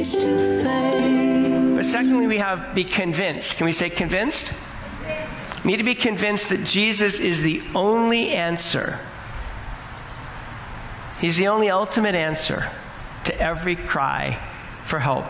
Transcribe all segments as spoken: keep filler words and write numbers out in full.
face to face. But secondly, we have be convinced. Can we say convinced? We need to be convinced that Jesus is the only answer. He's the only ultimate answer to every cry for help.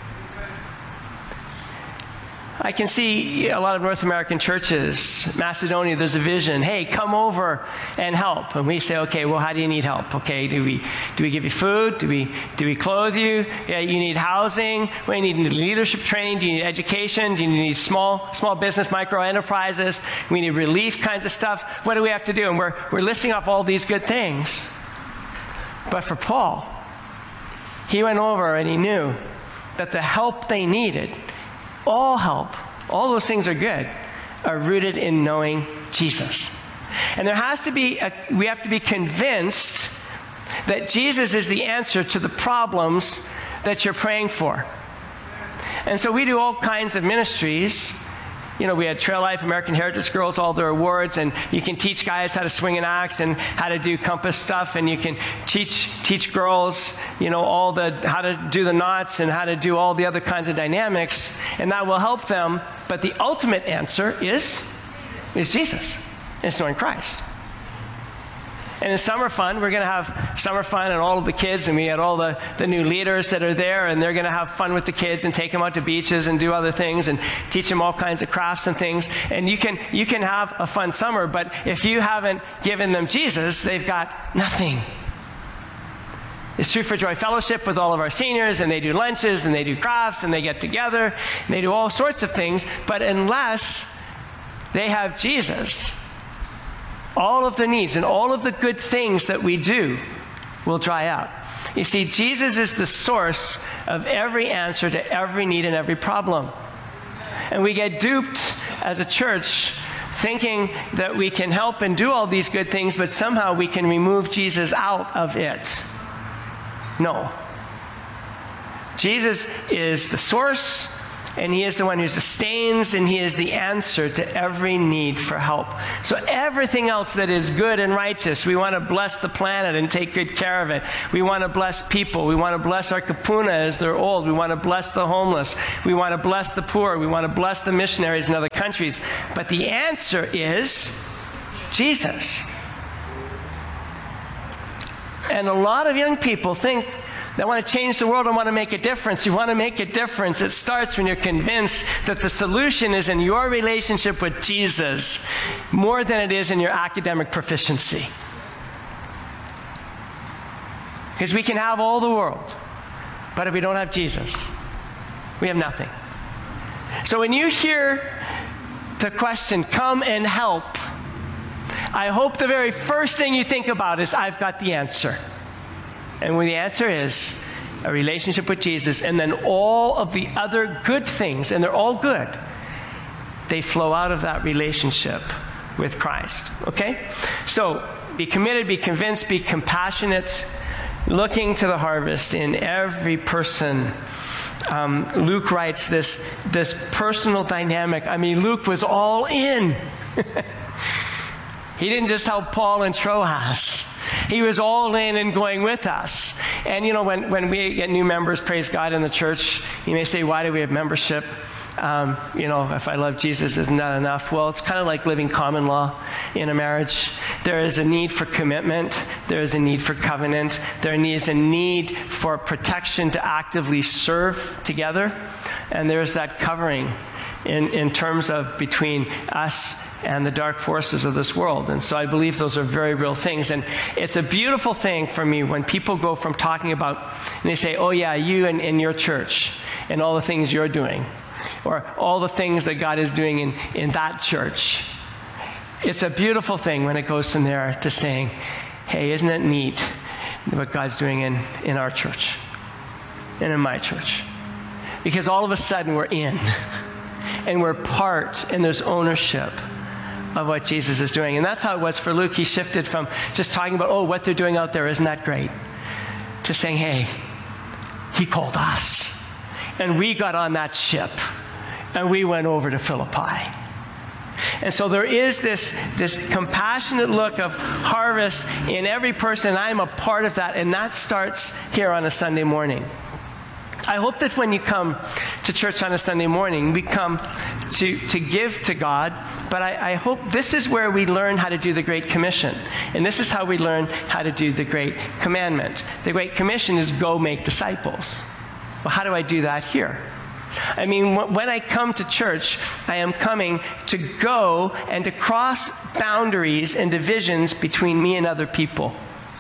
I can see a lot of North American churches, Macedonia, there's a vision, hey, come over and help. And we say, okay, well, how do you need help? Okay, do we do we give you food? Do we do we clothe you? Yeah, you need housing? Well, you need leadership training? Do you need education? Do you need small small business, micro enterprises? We need relief kinds of stuff. What do we have to do? And we're we're listing off all these good things. But for Paul, he went over and he knew that the help they needed, all help, all those things are good, are rooted in knowing Jesus. And there has to be, a, we have to be convinced that Jesus is the answer to the problems that you're praying for. And so we do all kinds of ministries. You know, we had Trail Life, American Heritage Girls, all their awards, and you can teach guys how to swing an axe and how to do compass stuff, and you can teach teach girls, you know, all the how to do the knots and how to do all the other kinds of dynamics, and that will help them. But the ultimate answer is is Jesus. It's knowing Christ. And in summer fun, we're going to have summer fun and all of the kids, and we had all the, the new leaders that are there, and they're going to have fun with the kids and take them out to beaches and do other things and teach them all kinds of crafts and things. And you can, you can have a fun summer, but if you haven't given them Jesus, they've got nothing. It's true for Joy Fellowship with all of our seniors, and they do lunches, and they do crafts, and they get together, and they do all sorts of things, but unless they have Jesus, all of the needs and all of the good things that we do will dry out. You see, Jesus is the source of every answer to every need and every problem. And we get duped as a church thinking that we can help and do all these good things, but somehow we can remove Jesus out of it. No. Jesus is the source, and he is the one who sustains, and he is the answer to every need for help. So everything else that is good and righteous, we want to bless the planet and take good care of it. We want to bless people. We want to bless our kapuna as they're old. We want to bless the homeless. We want to bless the poor. We want to bless the missionaries in other countries. But the answer is Jesus. And a lot of young people think they want to change the world and want to make a difference. You want to make a difference. It starts when you're convinced that the solution is in your relationship with Jesus more than it is in your academic proficiency. Because we can have all the world, but if we don't have Jesus, we have nothing. So when you hear the question, come and help, I hope the very first thing you think about is, I've got the answer. And when the answer is a relationship with Jesus, and then all of the other good things, and they're all good, they flow out of that relationship with Christ. Okay? So be committed, be convinced, be compassionate, looking to the harvest in every person. Um, Luke writes this, this personal dynamic. I mean, Luke was all in. He didn't just help Paul and Troas. He was all in and going with us. And, you know, when, when we get new members, praise God, in the church, you may say, why do we have membership? Um, you know, if I love Jesus, isn't that enough? Well, it's kind of like living common law in a marriage. There is a need for commitment. There is a need for covenant. There is a need for protection to actively serve together. And there's that covering in, in terms of between us and the dark forces of this world. And so I believe those are very real things. And it's a beautiful thing for me when people go from talking about, and they say, oh yeah, you and, and your church, and all the things you're doing, or all the things that God is doing in, in that church. It's a beautiful thing when it goes from there to saying, hey, isn't it neat what God's doing in, in our church and in my church? Because all of a sudden we're in, and we're part, and there's ownership of what Jesus is doing. And that's how it was for Luke. He shifted from just talking about, oh, what they're doing out there, isn't that great, to saying, hey, he called us. And we got on that ship, and we went over to Philippi. And so there is this, this compassionate look of harvest in every person, and I'm a part of that, and that starts here on a Sunday morning. I hope that when you come to church on a Sunday morning, we come to, to give to God, but I, I hope this is where we learn how to do the Great Commission. And this is how we learn how to do the Great Commandment. The Great Commission is go make disciples. Well, how do I do that here? I mean, when I come to church, I am coming to go and to cross boundaries and divisions between me and other people.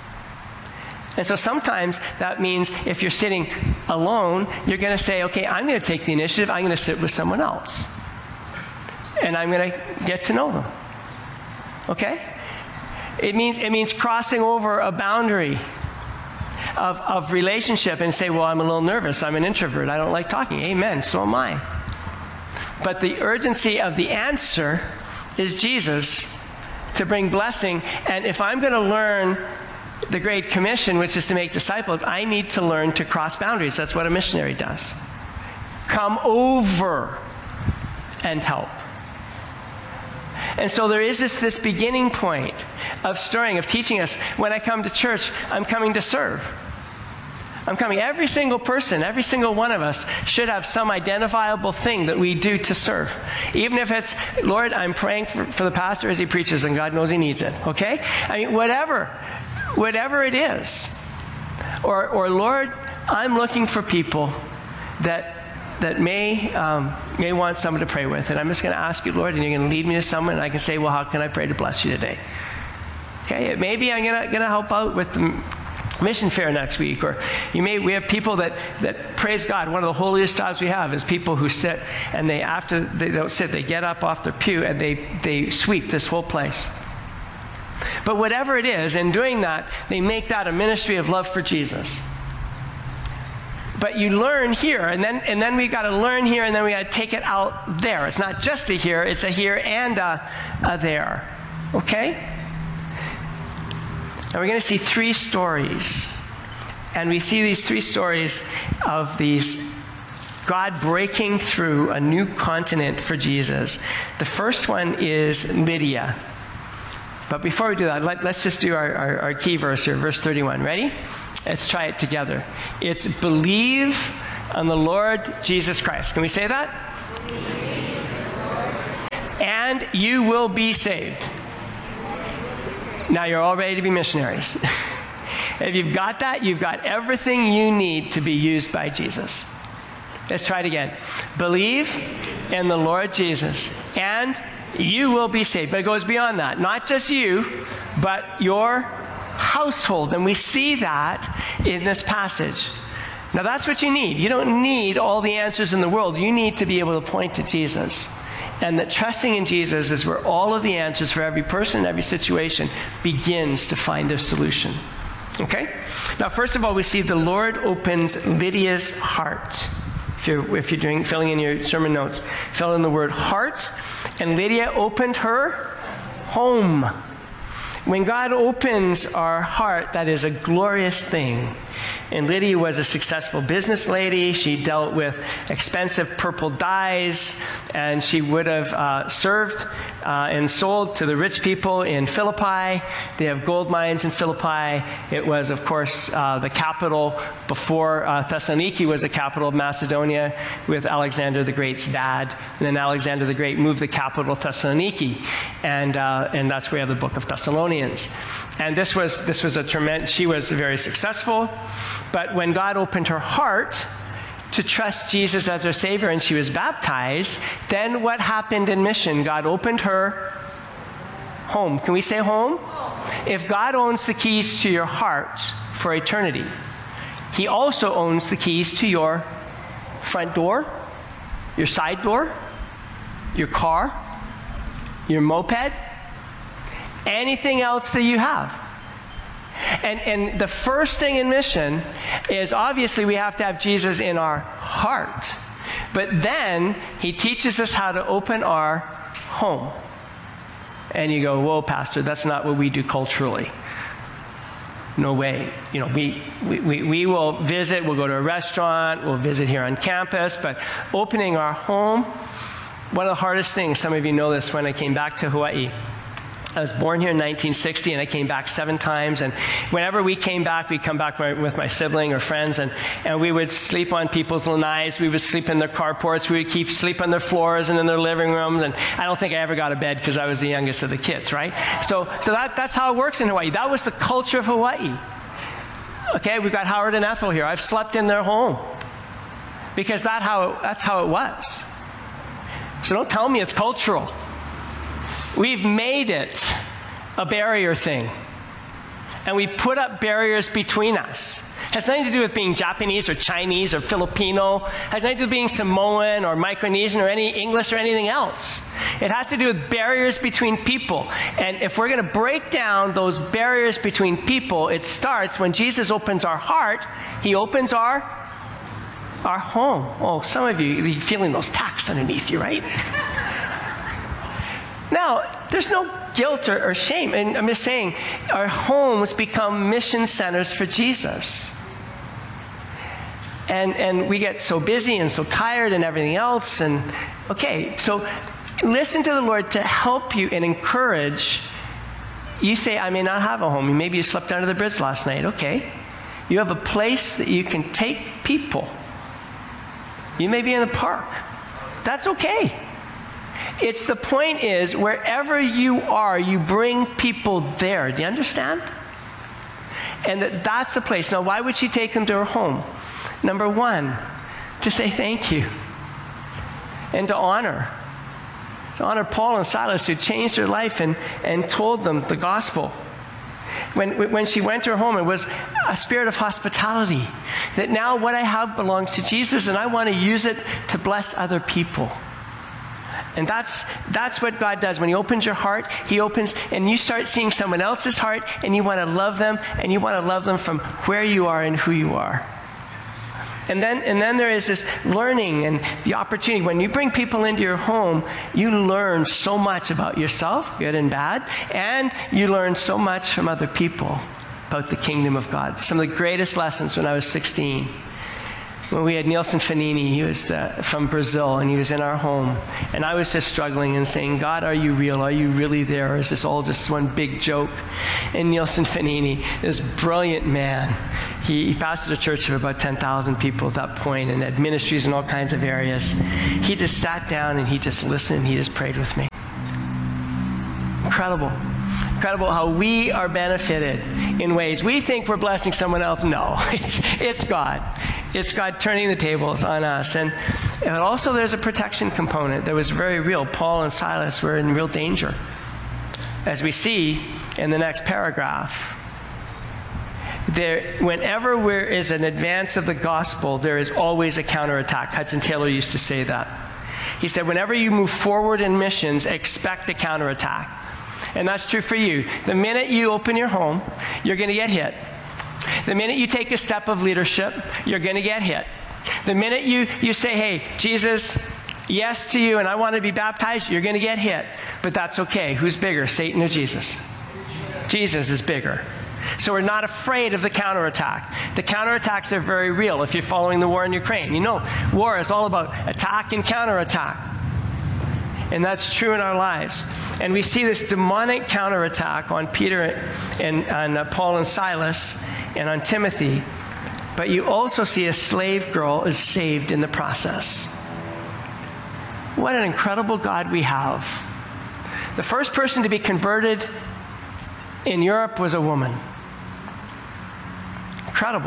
And so sometimes that means if you're sitting alone, you're going to say, okay, I'm going to take the initiative. I'm going to sit with someone else. And I'm going to get to know them. Okay? It means, it means crossing over a boundary of, of relationship and say, well, I'm a little nervous. I'm an introvert. I don't like talking. Amen. So am I. But the urgency of the answer is Jesus to bring blessing. And if I'm going to learn the Great Commission, which is to make disciples, I need to learn to cross boundaries. That's what a missionary does. Come over and help. And so there is this, this beginning point of stirring, of teaching us, when I come to church, I'm coming to serve. I'm coming. Every single person, every single one of us should have some identifiable thing that we do to serve. Even if it's, Lord, I'm praying for, for the pastor as he preaches, and God knows he needs it. Okay? I mean, whatever. Whatever it is. Or, or Lord, I'm looking for people that that may um, may want someone to pray with. And I'm just going to ask you, Lord, and you're going to lead me to someone, and I can say, well, how can I pray to bless you today? Okay, maybe I'm going to help out with the mission fair next week. Or you may, we have people that, that, praise God, one of the holiest jobs we have is people who sit, and they, after they don't sit, they get up off their pew, and they, they sweep this whole place. But whatever it is, in doing that, they make that a ministry of love for Jesus. But you learn here, and then and then we got to learn here, and then we got to take it out there. It's not just a here, it's a here and a, a there. Okay? Now we're going to see three stories. And we see these three stories of these God breaking through a new continent for Jesus. The first one is Lydia. But before we do that, let, let's just do our, our, our key verse here, verse thirty-one. Ready? Let's try it together. It's believe on the Lord Jesus Christ. Can we say that? And you will be saved. Now you're all ready to be missionaries. If you've got that, you've got everything you need to be used by Jesus. Let's try it again. Believe in the Lord Jesus, and you will be saved. But it goes beyond that. Not just you, but your household. And we see that in this passage. Now that's what you need. You don't need all the answers in the world. You need to be able to point to Jesus. And that trusting in Jesus is where all of the answers for every person, every situation begins to find their solution. Okay? Now first of all, we see the Lord opens Lydia's heart. If you're, if you're doing, filling in your sermon notes, fill in the word heart. And Lydia opened her home. When God opens our heart, that is a glorious thing. And Lydia was a successful business lady. She dealt with expensive purple dyes, and she would have uh, served uh, and sold to the rich people in Philippi. They have gold mines in Philippi. It was, of course, uh, the capital before uh, Thessaloniki was the capital of Macedonia with Alexander the Great's dad. And then Alexander the Great moved the capital to Thessaloniki, and uh, and that's where we have the book of Thessalonians. And this was this was a tremendous. She was very successful. But when God opened her heart to trust Jesus as her Savior and she was baptized, then what happened in mission? God opened her home. Can we say home? If God owns the keys to your heart for eternity, He also owns the keys to your front door, your side door, your car, your moped, anything else that you have. And, and the first thing in mission is obviously we have to have Jesus in our heart. But then He teaches us how to open our home. And you go, whoa, Pastor, that's not what we do culturally. No way. You know, we, we, we, we will visit, we'll go to a restaurant, we'll visit here on campus, but opening our home, one of the hardest things, some of you know this, when I came back to Hawaii, I was born here in nineteen sixty, and I came back seven times. And whenever we came back, we'd come back with my sibling or friends, and, and we would sleep on people's lanais. We would sleep in their carports. We would keep sleep on their floors and in their living rooms. And I don't think I ever got a bed because I was the youngest of the kids, right? So, so that, that's how it works in Hawaii. That was the culture of Hawaii. Okay, we've got Howard and Ethel here. I've slept in their home because that how it, that's how it was. So don't tell me it's cultural. We've made it a barrier thing. And we put up barriers between us. It has nothing to do with being Japanese or Chinese or Filipino. It has nothing to do with being Samoan or Micronesian or any English or anything else. It has to do with barriers between people. And if we're going to break down those barriers between people, it starts when Jesus opens our heart. He opens our, our home. Oh, some of you, you're feeling those tacks underneath you, right? Now, there's no guilt or, or shame. And I'm just saying, our homes become mission centers for Jesus. And, and we get so busy and so tired and everything else. And, okay, so listen to the Lord to help you and encourage. You say, I may not have a home. Maybe you slept under the bridge last night. Okay. You have a place that you can take people. You may be in the park. That's okay. It's the point is, wherever you are, you bring people there. Do you understand? And that that's the place. Now, why would she take them to her home? Number one, to say thank you. And to honor. To honor Paul and Silas, who changed their life and, and told them the gospel. When, when she went to her home, it was a spirit of hospitality. That now what I have belongs to Jesus, and I want to use it to bless other people. And that's that's what God does. When he opens your heart, he opens, and you start seeing someone else's heart, and you want to love them, and you want to love them from where you are and who you are. And then and then there is this learning and the opportunity. When you bring people into your home, you learn so much about yourself, good and bad, and you learn so much from other people about the kingdom of God. Some of the greatest lessons when I was sixteen. When we had Nielsen Fanini, he was uh, from Brazil, and he was in our home. And I was just struggling and saying, God, are you real? Are you really there? Or is this all just one big joke? And Nielsen Fanini, this brilliant man, he, he pastored a church of about ten thousand people at that point and had ministries in all kinds of areas. He just sat down and he just listened and he just prayed with me. Incredible. Incredible how we are benefited in ways we think we're blessing someone else. No, it's, it's God. It's God turning the tables on us. And, and also there's a protection component that was very real. Paul and Silas were in real danger. As we see in the next paragraph, there, whenever there is an advance of the gospel, there is always a counterattack. Hudson Taylor used to say that. He said, whenever you move forward in missions, expect a counterattack. And that's true for you. The minute you open your home, you're going to get hit. The minute you take a step of leadership, you're going to get hit. The minute you, you say, hey, Jesus, yes to you, and I want to be baptized, you're going to get hit. But that's okay. Who's bigger, Satan or Jesus? Jesus is bigger. So we're not afraid of the counterattack. The counterattacks are very real if you're following the war in Ukraine. You know, war is all about attack and counterattack. And that's true in our lives. And we see this demonic counterattack on Peter and on uh, Paul and Silas and on Timothy. But you also see a slave girl is saved in the process. What an incredible God we have. The first person to be converted in Europe was a woman. Incredible.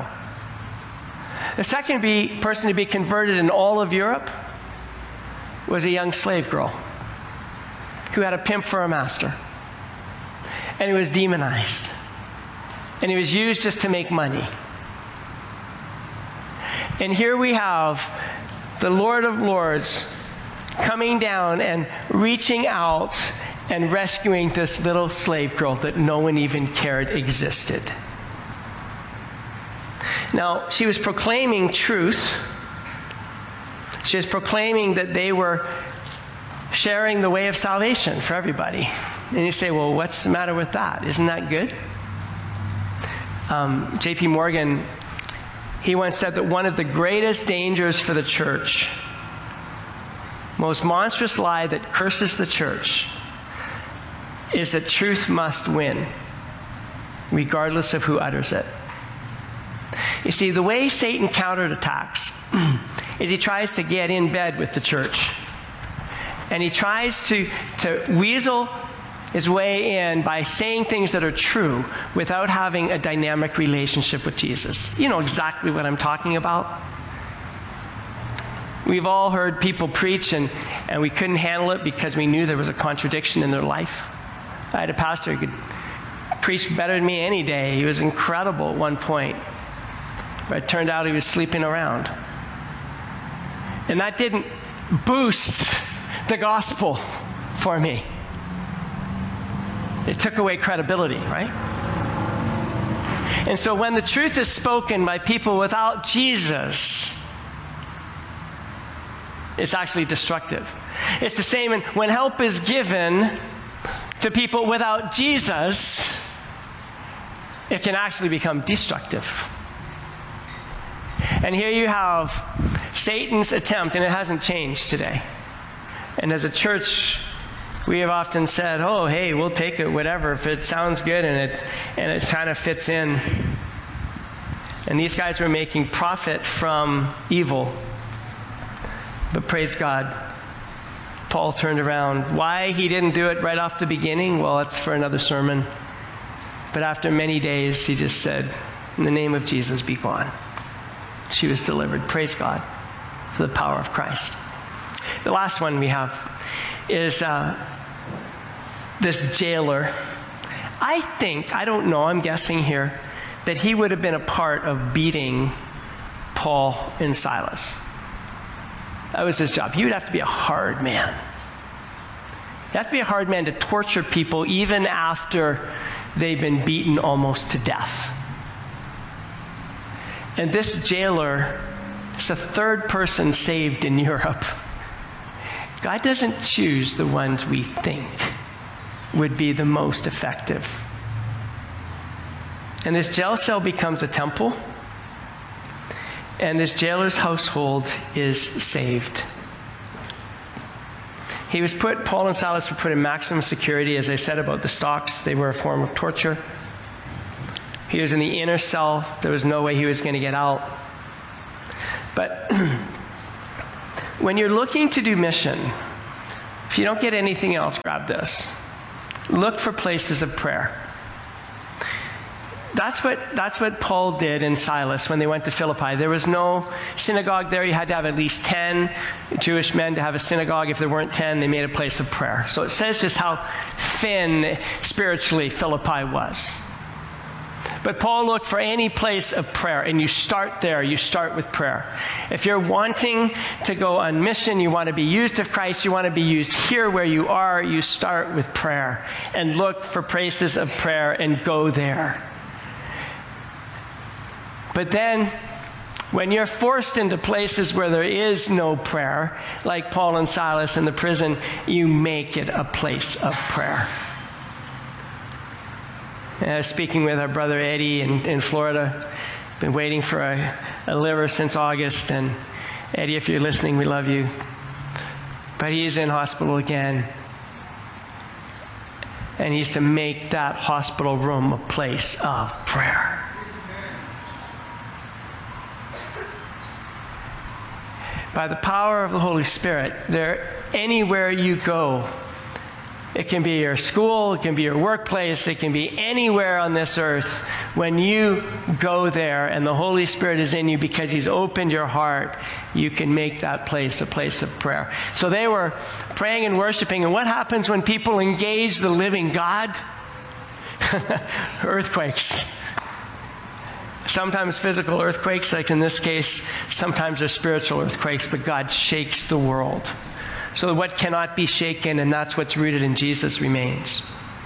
The second be, person to be converted in all of Europe was a young slave girl who had a pimp for a master. And he was demonized. And he was used just to make money. And here we have the Lord of Lords coming down and reaching out and rescuing this little slave girl that no one even cared existed. Now, she was proclaiming truth. She was proclaiming that they were sharing the way of salvation for everybody. And you say, well, what's the matter with that? Isn't that good? Um, J P Morgan, he once said that one of the greatest dangers for the church, most monstrous lie that curses the church, is that truth must win, regardless of who utters it. You see, the way Satan counterattacks is he tries to get in bed with the church. And he tries to, to weasel his way in by saying things that are true without having a dynamic relationship with Jesus. You know exactly what I'm talking about. We've all heard people preach and, and we couldn't handle it because we knew there was a contradiction in their life. I had a pastor who could preach better than me any day. He was incredible at one point. But it turned out he was sleeping around. And that didn't boost the gospel for me. It took away credibility, right? And so when the truth is spoken by people without Jesus, it's actually destructive. It's the same in, when help is given to people without Jesus, it can actually become destructive. And here you have Satan's attempt, and it hasn't changed today. And as a church, we have often said, oh, hey, we'll take it, whatever, if it sounds good and it and it kind of fits in. And these guys were making profit from evil. But praise God, Paul turned around. Why he didn't do it right off the beginning? Well, it's for another sermon. But after many days, he just said, in the name of Jesus, be gone. She was delivered. Praise God for the power of Christ. The last one we have is uh, this jailer. I think, I don't know, I'm guessing here, that he would have been a part of beating Paul and Silas. That was his job. He would have to be a hard man. You have to be a hard man to torture people even after they've been beaten almost to death. And this jailer is the third person saved in Europe. God doesn't choose the ones we think would be the most effective. And this jail cell becomes a temple, and this jailer's household is saved. He was put, Paul and Silas were put in maximum security. As I said about the stocks, they were a form of torture. He was in the inner cell. There was no way he was going to get out. But when you're looking to do mission, if you don't get anything else, grab this. Look for places of prayer. That's what, that's what Paul did and Silas when they went to Philippi. There was no synagogue there. You had to have at least ten Jewish men to have a synagogue. If there weren't ten, they made a place of prayer. So it says just how thin spiritually Philippi was. But Paul looked for any place of prayer, and you start there. You start with prayer. If you're wanting to go on mission, you want to be used of Christ, you want to be used here where you are, you start with prayer and look for places of prayer and go there. But then, when you're forced into places where there is no prayer, like Paul and Silas in the prison, you make it a place of prayer. And I was speaking with our brother Eddie in, in Florida. Been waiting for a, a liver since August. And Eddie, if you're listening, we love you. But he's in hospital again. And he's to make that hospital room a place of prayer. By the power of the Holy Spirit, there, anywhere you go, it can be your school, it can be your workplace, it can be anywhere on this earth. When you go there and the Holy Spirit is in you because He's opened your heart, you can make that place a place of prayer. So they were praying and worshiping. And what happens when people engage the living God? Earthquakes. Sometimes physical earthquakes, like in this case, sometimes they're spiritual earthquakes, but God shakes the world. So what cannot be shaken, and that's what's rooted in Jesus, remains.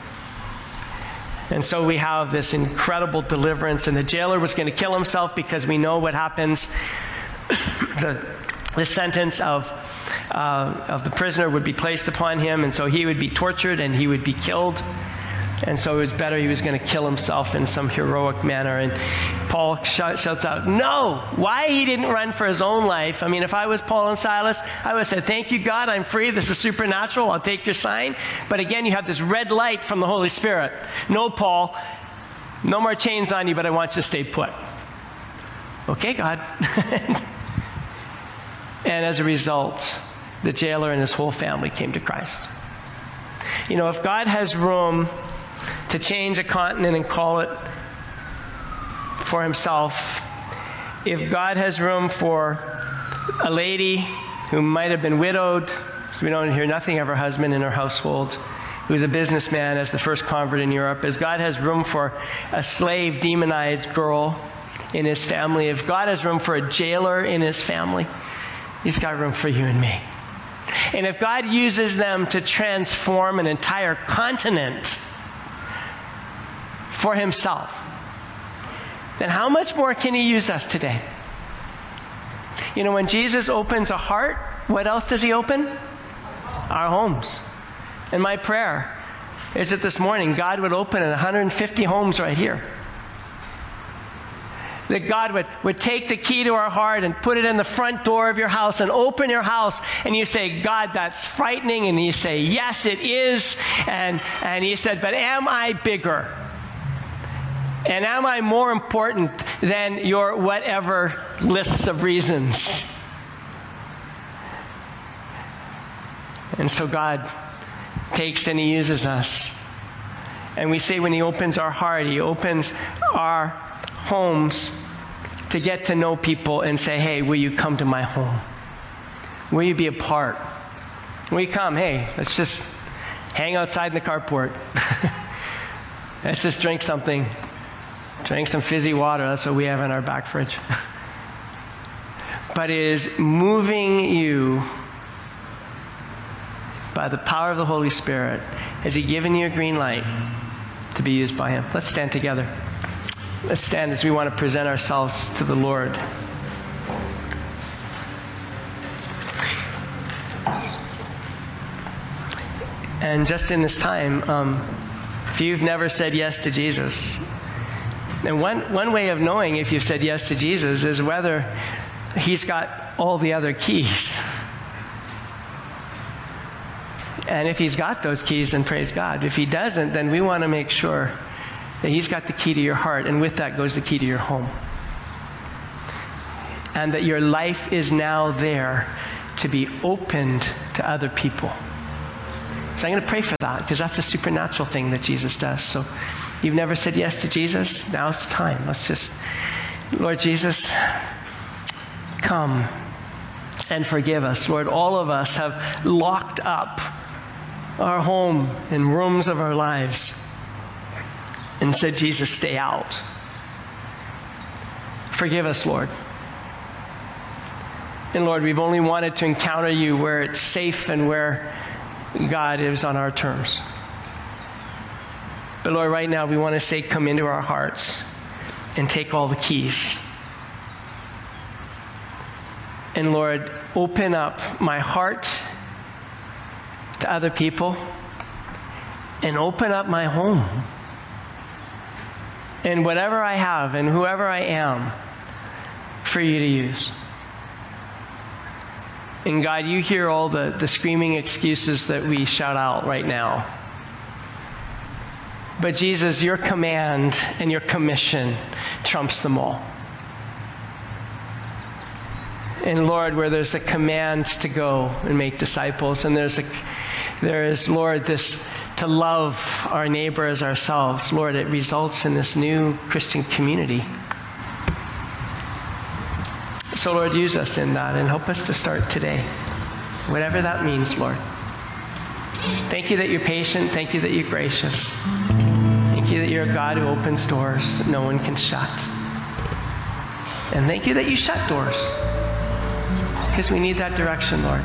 And so we have this incredible deliverance, and the jailer was going to kill himself because we know what happens. the, the sentence of, uh, of the prisoner would be placed upon him, and so he would be tortured and he would be killed. And so it was better he was going to kill himself in some heroic manner. And Paul sh- shouts out, no, why he didn't run for his own life. I mean, if I was Paul and Silas, I would have said, thank you, God, I'm free. This is supernatural. I'll take your sign. But again, you have this red light from the Holy Spirit. No, Paul, no more chains on you, but I want you to stay put. Okay, God. And as a result, the jailer and his whole family came to Christ. You know, if God has room to change a continent and call it for himself, if God has room for a lady who might have been widowed, so we don't hear nothing of her husband in her household, who's a businessman as the first convert in Europe, as God has room for a slave demonized girl in his family, if God has room for a jailer in his family, he's got room for you and me. And if God uses them to transform an entire continent for himself, then how much more can he use us today? You know, when Jesus opens a heart, what else does he open? Our homes. And my prayer is that this morning God would open one hundred fifty homes right here. That God would, would take the key to our heart and put it in the front door of your house and open your house, and you say, God, that's frightening. And you say, yes, it is. And, and he said, but am I bigger? And am I more important than your whatever lists of reasons? And so God takes and he uses us. And we say when he opens our heart, he opens our homes to get to know people and say, hey, will you come to my home? Will you be a part? Will you come? Hey, let's just hang outside in the carport. Let's just drink something. Drink some fizzy water. That's what we have in our back fridge. But it is moving you by the power of the Holy Spirit. Has he given you a green light to be used by him? Let's stand together. Let's stand as we want to present ourselves to the Lord. And just in this time, um, if you've never said yes to Jesus, and one, one way of knowing if you've said yes to Jesus is whether he's got all the other keys. And if he's got those keys, then praise God. If he doesn't, then we want to make sure that he's got the key to your heart, and with that goes the key to your home. And that your life is now there to be opened to other people. So I'm going to pray for that, because that's a supernatural thing that Jesus does. So you've never said yes to Jesus? Now's the time. Let's just, Lord Jesus, come and forgive us. Lord, all of us have locked up our home and rooms of our lives and said, Jesus, stay out. Forgive us, Lord. And Lord, we've only wanted to encounter you where it's safe and where God is on our terms. But Lord, right now we want to say, come into our hearts and take all the keys. And Lord, open up my heart to other people and open up my home. And whatever I have and whoever I am, for you to use. And God, you hear all the, the screaming excuses that we shout out right now. But Jesus, your command and your commission trumps them all. And Lord, where there's a command to go and make disciples, and there's a, there is, Lord, this to love our neighbor as ourselves, Lord, it results in this new Christian community. So Lord, use us in that and help us to start today, whatever that means, Lord. Thank you that you're patient. Thank you that you're gracious. Thank you that you're a God who opens doors that no one can shut. And thank you that you shut doors, because we need that direction, Lord.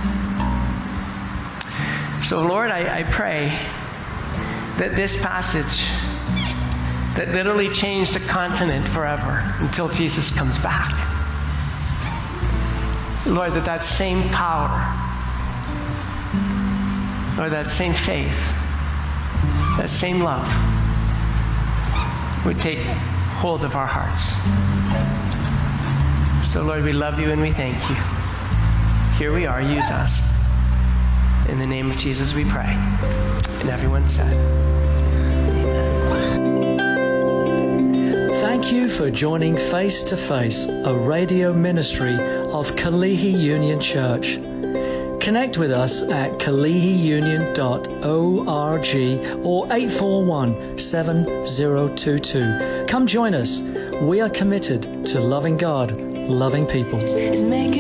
So Lord, I, I pray that this passage that literally changed a continent forever until Jesus comes back, Lord, that that same power, Lord, that same faith that same love would take hold of our hearts. So, Lord, we love you and we thank you. Here we are. Use us. In the name of Jesus we pray. And everyone said, Thank you for joining Face to Face, a radio ministry of Kalihi Union Church. Connect with us at kalihi union dot org or eight four one, seven zero two two. Come join us. We are committed to loving God, loving people. Is making